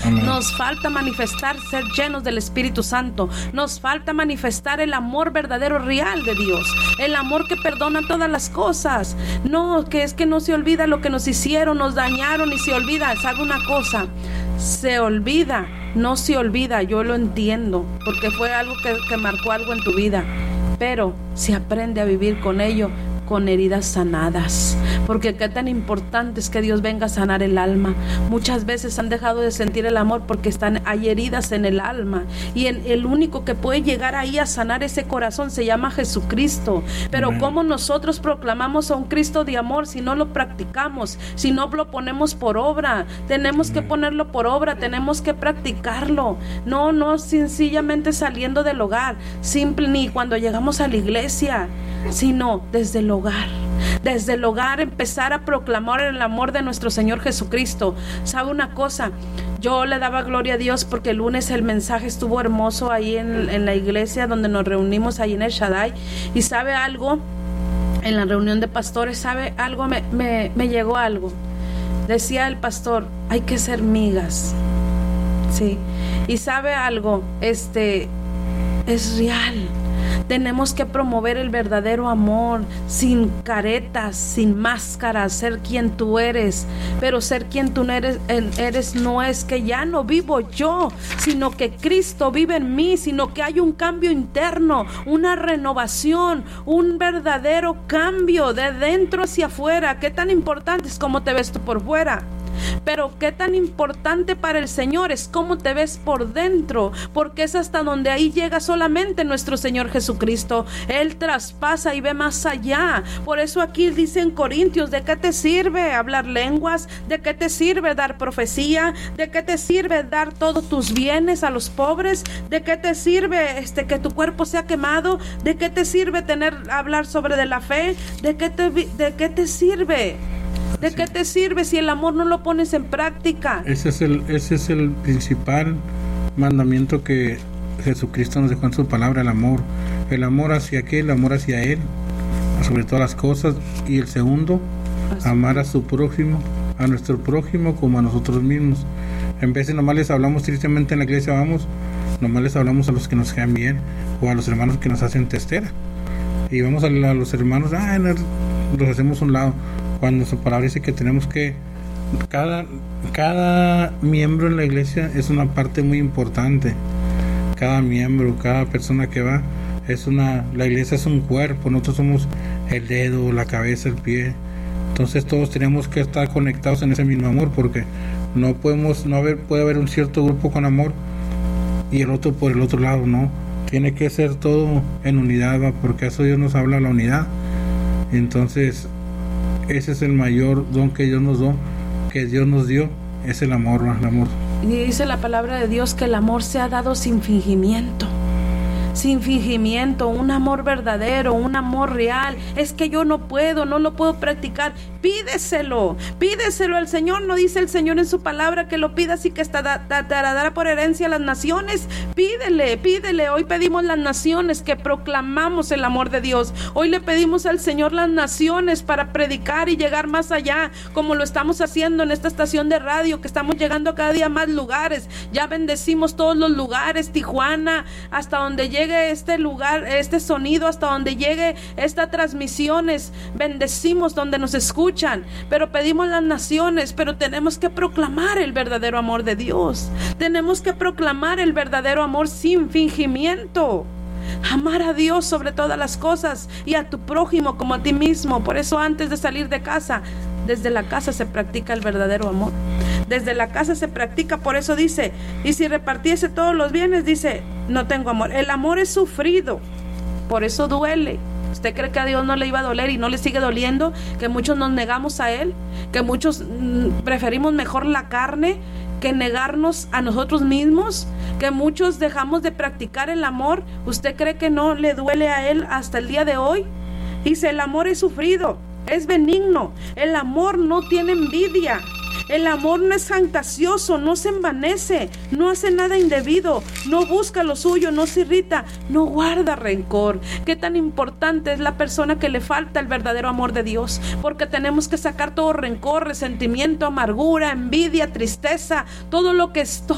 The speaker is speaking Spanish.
Amén. Nos falta manifestar, ser llenos del Espíritu Santo. Nos falta manifestar el amor verdadero, real de Dios. El amor que perdona todas las cosas. No, que es que no se olvida lo que nos hicieron, nos dañaron y se olvida. ¿Sabe una cosa? Se olvida, no se olvida. Yo lo entiendo, porque fue algo que marcó algo en tu vida. Pero se aprende a vivir con ello, con heridas sanadas, porque qué tan importante es que Dios venga a sanar el alma. Muchas veces han dejado de sentir el amor porque hay heridas en el alma, y el único que puede llegar ahí a sanar ese corazón se llama Jesucristo. Pero Amén. ¿cómo nosotros proclamamos a un Cristo de amor si no lo practicamos, si no lo ponemos por obra? Tenemos que ponerlo por obra, tenemos que practicarlo. No sencillamente saliendo del hogar, simple, ni cuando llegamos a la iglesia, sino desde el hogar. Desde el hogar empezar a proclamar el amor de nuestro Señor Jesucristo. ¿Sabe una cosa? Yo le daba gloria a Dios porque el lunes el mensaje estuvo hermoso ahí en la iglesia donde nos reunimos ahí en el Shaddai. Y ¿sabe algo? En la reunión de pastores, ¿sabe algo? Me llegó algo. Decía el pastor, hay que ser migas. Sí. Y ¿sabe algo? Es real. Tenemos que promover el verdadero amor, sin caretas, sin máscaras, ser quien tú eres. Pero ser quien tú eres no es que ya no vivo yo, sino que Cristo vive en mí, sino que hay un cambio interno, una renovación, un verdadero cambio de dentro hacia afuera. ¿Qué tan importante es cómo te ves tú por fuera? Pero qué tan importante para el Señor es cómo te ves por dentro, porque es hasta donde ahí llega solamente nuestro Señor Jesucristo. Él traspasa y ve más allá. Por eso aquí dice en Corintios, ¿de qué te sirve hablar lenguas? ¿De qué te sirve dar profecía? ¿De qué te sirve dar todos tus bienes a los pobres? ¿De qué te sirve que tu cuerpo sea quemado? ¿De qué te sirve hablar sobre de la fe? ¿De qué te sirve? ¿De qué te sirve si el amor no lo pones en práctica? Ese es el principal mandamiento que Jesucristo nos dejó en su palabra, el amor. El amor hacia qué, el amor hacia Él, sobre todas las cosas. Y el segundo, amar a su prójimo, a nuestro prójimo como a nosotros mismos. En vez de nomás les hablamos tristemente en la iglesia, nomás les hablamos a los que nos caen bien o a los hermanos que nos hacen testera. Y vamos a los hermanos, los hacemos a un lado. Cuando su palabra dice que tenemos que cada miembro en la iglesia es una parte muy importante. Cada miembro, cada persona que va la iglesia es un cuerpo. Nosotros somos el dedo, la cabeza, el pie. Entonces todos tenemos que estar conectados en ese mismo amor, porque puede haber un cierto grupo con amor y el otro por el otro lado, no. Tiene que ser todo en unidad, porque eso Dios nos habla de la unidad. Entonces ese es el mayor don que Dios nos dio, es el amor, el amor. Y dice la palabra de Dios que el amor se ha dado sin fingimiento. Sin fingimiento, un amor verdadero, un amor real. Es que yo no lo puedo practicar. Pídeselo al Señor. ¿No dice el Señor en su palabra que lo pidas y que te dará por herencia a las naciones? Pídele. Hoy pedimos las naciones, que proclamamos el amor de Dios. Hoy le pedimos al Señor las naciones para predicar y llegar más allá, como lo estamos haciendo en esta estación de radio, que estamos llegando a cada día más lugares. Ya bendecimos todos los lugares, Tijuana, hasta donde llegue este lugar, este sonido, hasta donde llegue estas transmisiones. Bendecimos donde nos escuchan, pero pedimos las naciones. Pero tenemos que proclamar el verdadero amor de Dios. Tenemos que proclamar el verdadero amor sin fingimiento. Amar a Dios sobre todas las cosas y a tu prójimo como a ti mismo. Por eso antes de salir de casa, desde la casa se practica el verdadero amor. Desde la casa se practica. Por eso dice, y si repartiese todos los bienes, dice, no tengo amor. El amor es sufrido, por eso duele. ¿Usted cree que a Dios no le iba a doler y no le sigue doliendo? Que muchos nos negamos a Él, que muchos preferimos mejor la carne que negarnos a nosotros mismos, que muchos dejamos de practicar el amor. ¿Usted cree que no le duele a Él hasta el día de hoy? Dice, el amor es sufrido, es benigno. El amor no tiene envidia. El amor no es fantasioso, no se envanece, no hace nada indebido, no busca lo suyo, no se irrita, no guarda rencor. Qué tan importante es la persona que le falta el verdadero amor de Dios, porque tenemos que sacar todo rencor, resentimiento, amargura, envidia, tristeza, todo lo que es